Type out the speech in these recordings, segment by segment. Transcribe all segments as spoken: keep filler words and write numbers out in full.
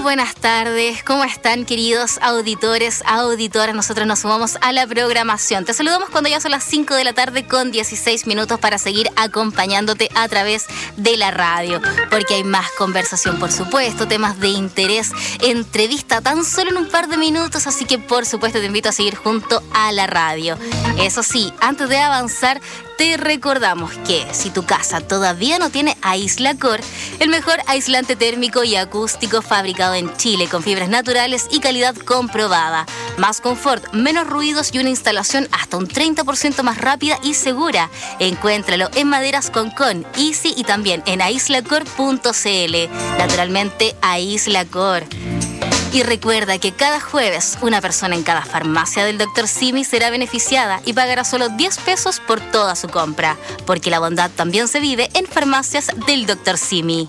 buenas tardes, ¿cómo están, queridos auditores, auditoras? Nosotros nos sumamos a la programación. Te saludamos cuando ya son las cinco de la tarde con dieciséis minutos para seguir acompañándote a través de la radio, porque hay más conversación, por supuesto, temas de interés, entrevista tan solo en un par de minutos, así que por supuesto te invito a seguir junto a la radio. Eso sí, antes de avanzar, te recordamos que si tu casa todavía no tiene Aislacor, el mejor aislante térmico y acústico fabricado en Chile con fibras naturales y calidad comprobada. Más confort, menos ruidos y una instalación hasta un treinta por ciento más rápida y segura. Encuéntralo en Maderas Concón, Easy y también en aislacor punto c l. Naturalmente, Aislacor. Y recuerda que cada jueves una persona en cada farmacia del doctor Simi será beneficiada y pagará solo diez pesos por toda su compra, porque la bondad también se vive en farmacias del doctor Simi.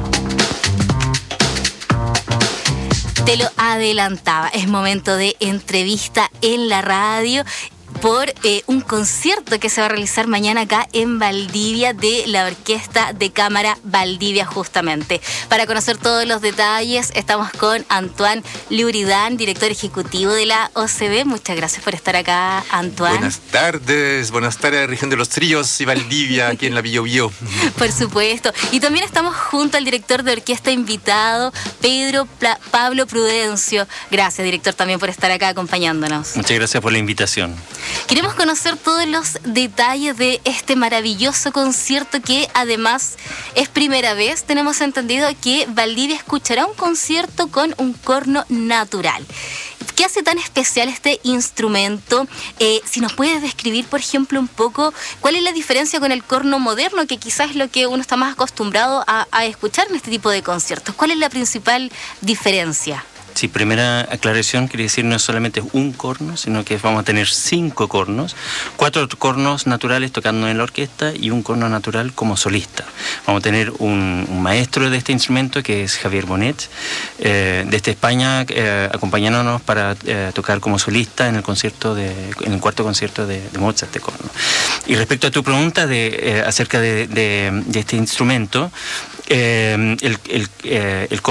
Te lo adelantaba, es momento de entrevista en la radio por eh, un concierto que se va a realizar mañana acá en Valdivia de la Orquesta de Cámara Valdivia, justamente. Para conocer todos los detalles estamos con Antoine Luridán, director ejecutivo de la O C B. Muchas gracias por estar acá, Antoine. Buenas tardes, buenas tardes, región de los Trillos y Valdivia, aquí en la Biobío. Por supuesto. Y también estamos junto al director de orquesta invitado, Pedro Pla- Pablo Prudencio. Gracias, director, también por estar acá acompañándonos. Muchas gracias por la invitación. Queremos conocer todos los detalles de este maravilloso concierto que además es primera vez, tenemos entendido que Valdivia escuchará un concierto con un corno natural. ¿Qué hace tan especial este instrumento? Eh, si nos puedes describir, por ejemplo, un poco cuál es la diferencia con el corno moderno, que quizás es lo que uno está más acostumbrado a, a escuchar en este tipo de conciertos. ¿Cuál es la principal diferencia? Sí, primera aclaración, quiere decir no es solamente un corno, sino que vamos a tener cinco cornos, cuatro cornos naturales tocando en la orquesta y un corno natural como solista. Vamos a tener un, un maestro de este instrumento que es Javier Bonet, eh, desde España, eh, acompañándonos para eh, tocar como solista en el concierto de, en el cuarto concierto de, de Mozart de corno. Y respecto a tu pregunta de, eh, acerca de, de, de este instrumento, eh, el, el, eh, el